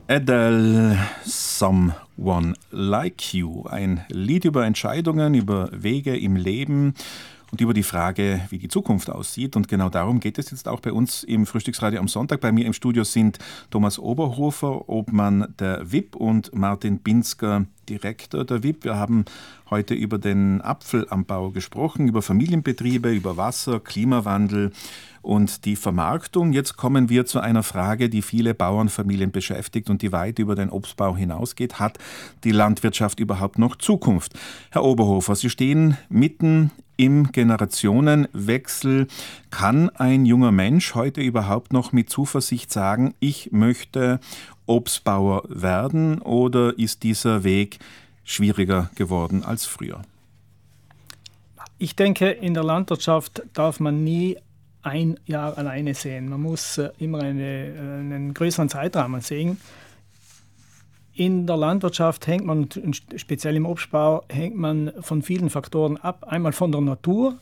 Adele, Someone Like You. Ein Lied über Entscheidungen, über Wege im Leben und über die Frage, wie die Zukunft aussieht. Und genau darum geht es jetzt auch bei uns im Frühstücksradio am Sonntag. Bei mir im Studio sind Thomas Oberhofer, Obmann der WIP, und Martin Binsker, Direktor der WIP. Wir haben heute über den Apfelanbau gesprochen, über Familienbetriebe, über Wasser, Klimawandel und die Vermarktung. Jetzt kommen wir zu einer Frage, die viele Bauernfamilien beschäftigt und die weit über den Obstbau hinausgeht. Hat die Landwirtschaft überhaupt noch Zukunft? Herr Oberhofer, Sie stehen mitten im Generationenwechsel. Kann ein junger Mensch heute überhaupt noch mit Zuversicht sagen, ich möchte Obstbauer werden, oder ist dieser Weg schwieriger geworden als früher? Ich denke, in der Landwirtschaft darf man nie ein Jahr alleine sehen. Man muss immer einen größeren Zeitraum sehen. In der Landwirtschaft hängt man, speziell im Obstbau, hängt man von vielen Faktoren ab. Einmal von der Natur,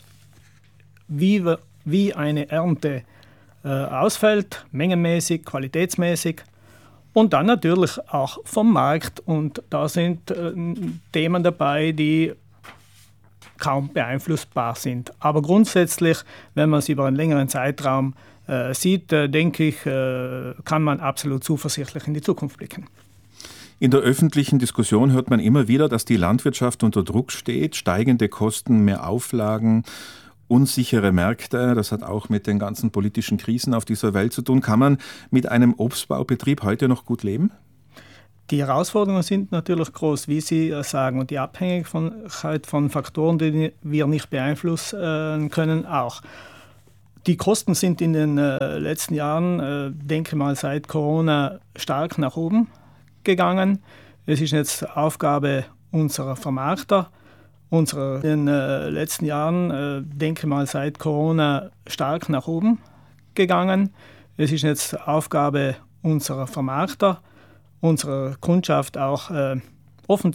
wie eine Ernte ausfällt, mengenmäßig, qualitätsmäßig. Und dann natürlich auch vom Markt. Und da sind Themen dabei, die kaum beeinflussbar sind. Aber grundsätzlich, wenn man es über einen längeren Zeitraum sieht, denke ich, kann man absolut zuversichtlich in die Zukunft blicken. In der öffentlichen Diskussion hört man immer wieder, dass die Landwirtschaft unter Druck steht, steigende Kosten, mehr Auflagen, unsichere Märkte. Das hat auch mit den ganzen politischen Krisen auf dieser Welt zu tun. Kann man mit einem Obstbaubetrieb heute noch gut leben? Die Herausforderungen sind natürlich groß, wie Sie sagen, und die Abhängigkeit von Faktoren, die wir nicht beeinflussen können, auch. Die Kosten sind in den letzten Jahren, denke mal seit Corona, stark nach oben gegangen. Es ist jetzt Aufgabe unserer Vermarkter, in den letzten Jahren, denke mal seit Corona, stark nach oben gegangen. Es ist jetzt Aufgabe unserer Vermarkter, unserer Kundschaft auch offen